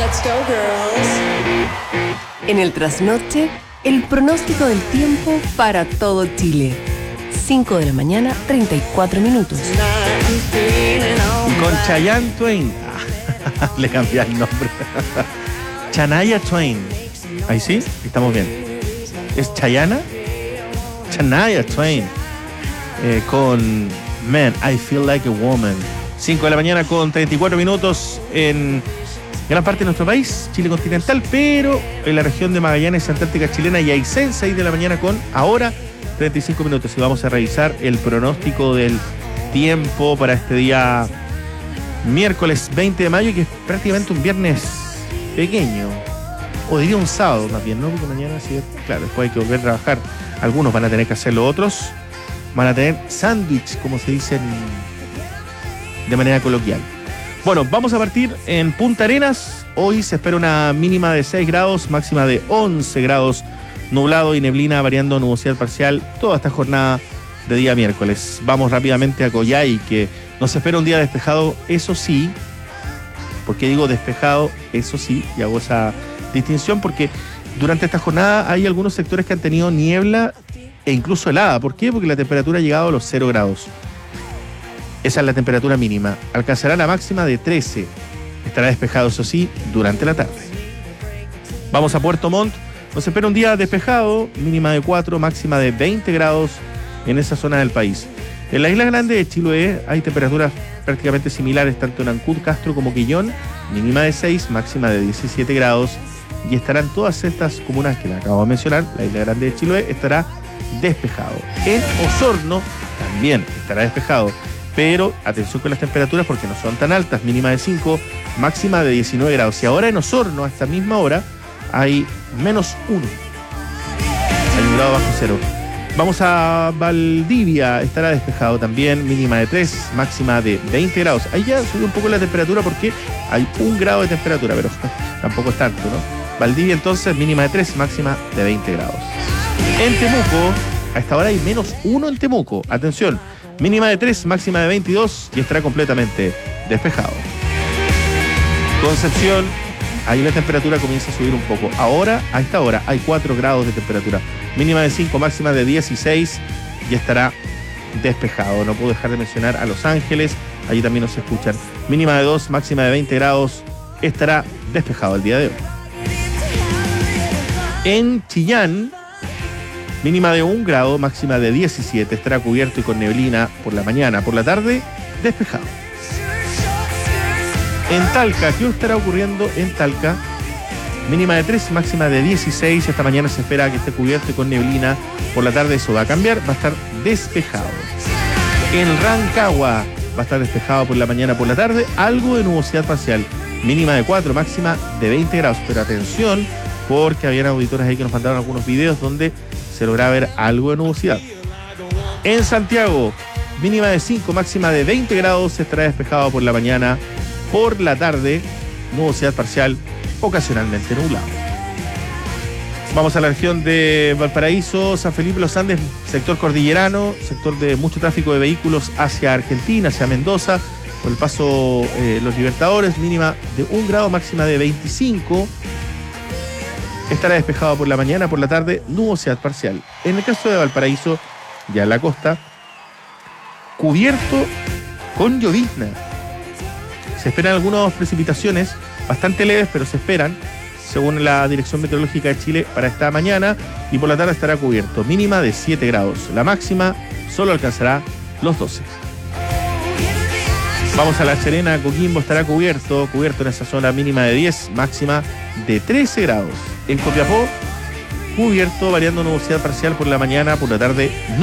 Let's go, girls. En el trasnoche, el pronóstico del tiempo para todo Chile. 5 de la mañana, 34 minutos. Y con Chayanne Twain. Le cambié el nombre. Shania Twain. Ahí sí, estamos bien. ¿Es Chayana? Shania Twain. Con Man, I Feel Like a Woman. 5 de la mañana con 34 minutos en gran parte de nuestro país, Chile continental, pero en la región de Magallanes, Antártica chilena y Aysén, 6 de la mañana con ahora 35 minutos. Y vamos a revisar el pronóstico del tiempo para este día miércoles 20 de mayo, que es prácticamente un viernes pequeño, o diría un sábado más bien, ¿no? Porque mañana sí, claro, después hay que volver a trabajar. Algunos van a tener que hacerlo, otros van a tener sándwich, como se dice de manera coloquial. Bueno, vamos a partir en Punta Arenas. Hoy se espera una mínima de 6 grados, máxima de 11 grados, nublado y neblina variando nubosidad parcial toda esta jornada de día miércoles. Vamos rápidamente a Coyhai, que nos espera un día despejado, eso sí. ¿Por qué digo despejado? Eso sí, y hago esa distinción porque durante esta jornada hay algunos sectores que han tenido niebla e incluso helada. ¿Por qué? Porque la temperatura ha llegado a los 0 grados. Esa es la temperatura mínima. Alcanzará la máxima de 13. Estará despejado, eso sí, durante la tarde. Vamos a Puerto Montt. Nos espera un día despejado, mínima de 4, máxima de 20 grados en esa zona del país. En la isla grande de Chiloé hay temperaturas prácticamente similares tanto en Ancud, Castro como Quillón, mínima de 6, máxima de 17 grados. Y estarán todas estas comunas que le acabo de mencionar. La isla grande de Chiloé estará despejado. En Osorno también estará despejado. Pero atención con las temperaturas porque no son tan altas, mínima de 5, máxima de 19 grados. Y ahora en Osorno, a esta misma hora, hay menos 1. Hay un grado bajo cero. Vamos a Valdivia, estará despejado también, mínima de 3, máxima de 20 grados. Ahí ya subió un poco la temperatura porque hay 1 grado de temperatura, pero tampoco es tanto, ¿no? Valdivia entonces, mínima de 3, máxima de 20 grados. En Temuco, a esta hora hay menos 1 en Temuco. Atención. Mínima de 3, máxima de 22 y estará completamente despejado. Concepción, ahí la temperatura comienza a subir un poco. Ahora, a esta hora, hay 4 grados de temperatura. Mínima de 5, máxima de 16 y estará despejado. No puedo dejar de mencionar a Los Ángeles, allí también nos escuchan. Mínima de 2, máxima de 20 grados, estará despejado el día de hoy. En Chillán, mínima de 1 grado, máxima de 17. Estará cubierto y con neblina por la mañana. Por la tarde, despejado. En Talca, ¿qué estará ocurriendo en Talca? Mínima de 3, máxima de 16. Esta mañana se espera que esté cubierto y con neblina. Por la tarde eso va a cambiar, va a estar despejado. En Rancagua va a estar despejado por la mañana, por la tarde. Algo de nubosidad parcial. Mínima de 4, máxima de 20 grados. Pero atención, porque habían auditores ahí que nos mandaron algunos videos donde se logra ver algo de nubosidad. En Santiago, mínima de 5, máxima de 20 grados, estará despejado por la mañana, por la tarde, nubosidad parcial, ocasionalmente nublado. Vamos a la región de Valparaíso, San Felipe, Los Andes, sector cordillerano, sector de mucho tráfico de vehículos hacia Argentina, hacia Mendoza, por el paso Los Libertadores, mínima de 1 grado, máxima de 25. Estará despejado por la mañana, por la tarde, nubosidad parcial. En el caso de Valparaíso, ya en la costa, cubierto con llovizna. Se esperan algunas precipitaciones, bastante leves, pero se esperan, según la Dirección Meteorológica de Chile, para esta mañana, y por la tarde estará cubierto. Mínima de 7 grados. La máxima solo alcanzará los 12. Vamos a La Serena, Coquimbo estará cubierto en esa zona, mínima de 10, máxima de 13 grados. En Copiapó, cubierto, variando nubosidad parcial por la mañana, por la tarde,